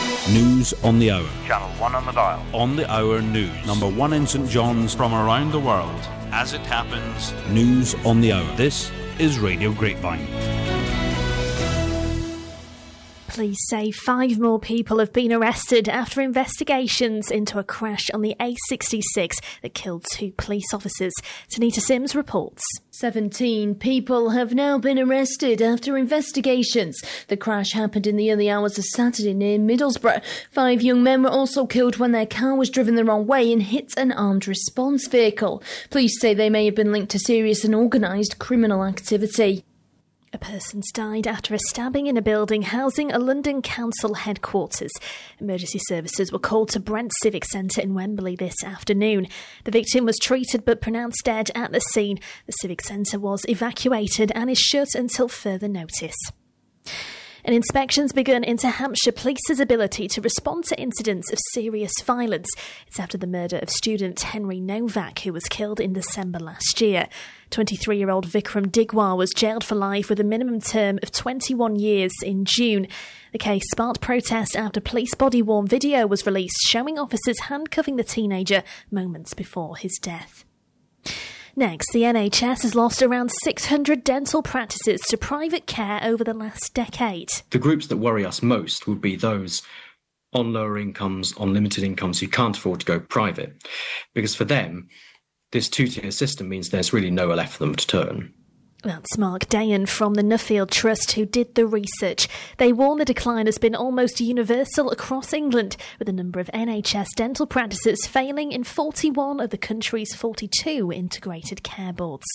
News on the hour. Channel 1 on the dial. On the hour news. Number 1 in St John's. From around the world. As it happens. News on the hour. This is Radio Grapevine. Police say 5 more people have been arrested after investigations into a crash on the A66 that killed 2 police officers. Tanita Sims reports. 17 people have now been arrested after investigations. The crash happened in the early hours of Saturday near Middlesbrough. 5 young men were also killed when their car was driven the wrong way and hit an armed response vehicle. Police say they may have been linked to serious and organised criminal activity. A person's died after a stabbing in a building housing a London council headquarters. Emergency services were called to Brent Civic Centre in Wembley this afternoon. The victim was treated but pronounced dead at the scene. The Civic Centre was evacuated and is shut until further notice. An inspection's begun into Hampshire Police's ability to respond to incidents of serious violence. It's after the murder of student Henry Novak, who was killed in December last year. 23-year-old Vikram Digwar was jailed for life with a minimum term of 21 years in June. The case sparked protest after police body-worn video was released showing officers handcuffing the teenager moments before his death. Next, the NHS has lost around 600 dental practices to private care over the last decade. The groups that worry us most would be those on lower incomes, on limited incomes who can't afford to go private. Because for them, this two-tier system means there's really nowhere left for them to turn. That's Mark Dayan from the Nuffield Trust who did the research. They warn the decline has been almost universal across England, with a number of NHS dental practices failing in 41 of the country's 42 integrated care boards.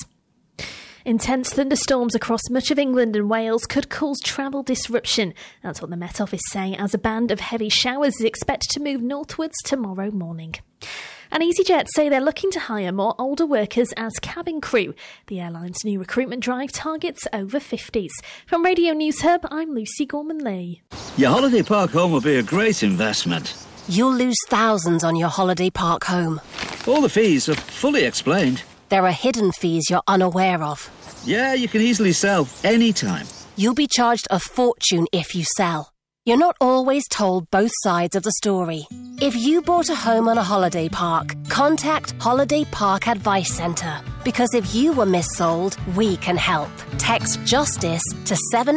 Intense thunderstorms across much of England and Wales could cause travel disruption. That's what the Met Office say, as a band of heavy showers is expected to move northwards tomorrow morning. And EasyJet say they're looking to hire more older workers as cabin crew. The airline's new recruitment drive targets over 50s. From Radio News Hub, I'm Lucy Gorman-Lee. Your holiday park home will be a great investment. You'll lose thousands on your holiday park home. All the fees are fully explained. There are hidden fees you're unaware of. Yeah, you can easily sell anytime. You'll be charged a fortune if you sell. You're not always told both sides of the story. If you bought a home on a holiday park, contact Holiday Park Advice Centre. Because if you were missold, we can help. Text JUSTICE to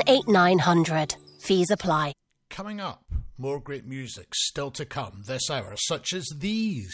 78900. Fees apply. Coming up, more great music still to come this hour, such as these.